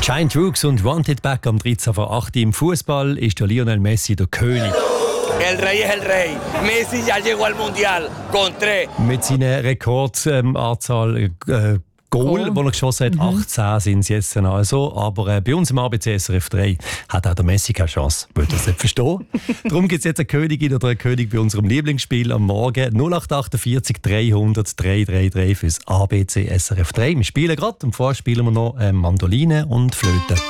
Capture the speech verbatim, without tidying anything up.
Giant Rooks und Wanted Back am dreizehn vor acht im Fußball ist der Lionel Messi der König. El Rey es el Rey. Messi ya llegó al Mundial con tres. Mit seiner Rekordanzahl äh, Goal, die er geschossen hat, mhm. achtzehn sind es jetzt also. Aber äh, bei uns im A B C S R F drei hat auch der Messi keine Chance. Ich würde das nicht verstehen. Darum gibt es jetzt eine Königin oder einen König bei unserem Lieblingsspiel am Morgen. null acht achtundvierzig dreihundert dreihundertdreiunddreißig fürs A B C S R F drei. Wir spielen gerade und vorher spielen wir noch äh, Mandoline und Flöte.